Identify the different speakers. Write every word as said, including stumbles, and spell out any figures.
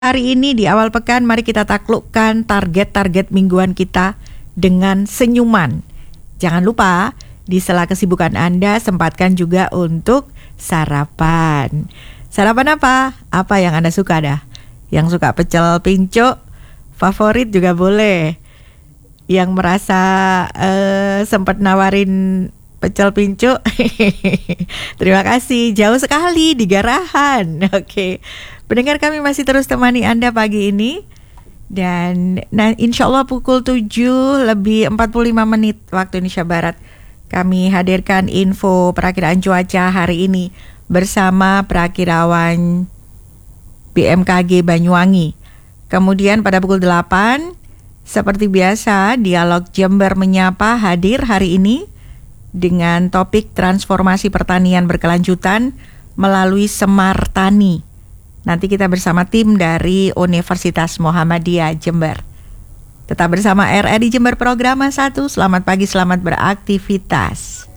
Speaker 1: Hari ini di awal pekan, mari kita taklukkan target-target mingguan kita dengan senyuman. Jangan lupa, di sela kesibukan Anda, sempatkan juga untuk sarapan. Sarapan apa? Apa yang Anda suka dah? Yang suka pecel pincuk, favorit juga boleh. Yang merasa uh, sempat nawarin pecel pincuk, terima kasih, jauh sekali di Garahan. Oke, pendengar kami masih terus temani Anda pagi ini. Dan nah, insya Allah pukul tujuh lebih empat puluh lima menit waktu Indonesia Barat, kami hadirkan info perakiraan cuaca hari ini bersama perakirawan B M K G Banyuwangi. Kemudian pada pukul delapan, seperti biasa, dialog Jember Menyapa hadir hari ini dengan topik transformasi pertanian berkelanjutan melalui Semar Tani. Nanti kita bersama tim dari Universitas Muhammadiyah Jember. Tetap bersama R R I Jember Programa satu. Selamat pagi, selamat beraktivitas.